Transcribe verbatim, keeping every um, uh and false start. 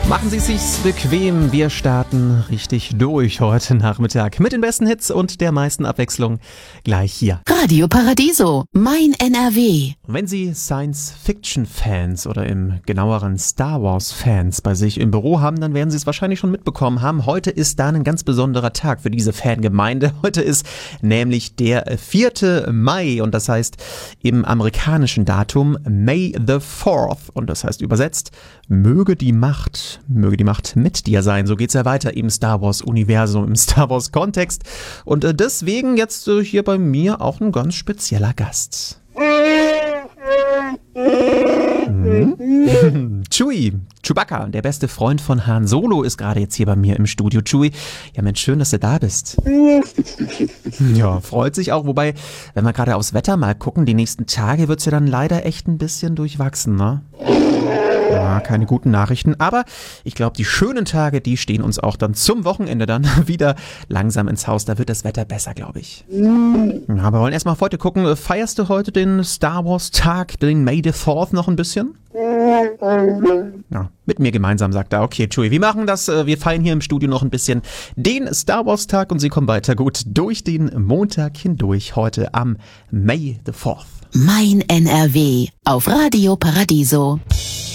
Machen Sie es sich bequem, wir starten richtig durch heute Nachmittag mit den besten Hits und der meisten Abwechslung gleich hier. Radio Paradiso, mein N R W. Wenn Sie Science-Fiction-Fans oder im genaueren Star Wars-Fans bei sich im Büro haben, dann werden Sie es wahrscheinlich schon mitbekommen haben. Heute ist da ein ganz besonderer Tag für diese Fangemeinde. Heute ist nämlich der vierte Mai und das heißt im amerikanischen Datum May the fourth und das heißt übersetzt, möge die Macht, möge die Macht mit dir sein. So geht's ja weiter im Star Wars-Universum, im Star Wars-Kontext. Und äh, deswegen jetzt äh, hier bei mir auch ein ganz spezieller Gast. Mhm. Chewie, Chewbacca, der beste Freund von Han Solo, ist gerade jetzt hier bei mir im Studio. Chewie, ja Mensch, schön, dass du da bist. Ja, freut sich auch. Wobei, wenn wir gerade aufs Wetter mal gucken, die nächsten Tage wird's ja dann leider echt ein bisschen durchwachsen, ne? Ja, keine guten Nachrichten, aber ich glaube, die schönen Tage, die stehen uns auch dann zum Wochenende dann wieder langsam ins Haus. Da wird das Wetter besser, glaube ich. Ja, aber wir wollen erstmal heute gucken, feierst du heute den Star Wars Tag, den May the fourth noch ein bisschen? Ja, mit mir gemeinsam sagt er, okay, Chewie, wir machen das, wir feiern hier im Studio noch ein bisschen den Star Wars Tag und Sie kommen weiter gut durch den Montag hindurch, heute am May the fourth. Mein N R W auf Radio Paradiso.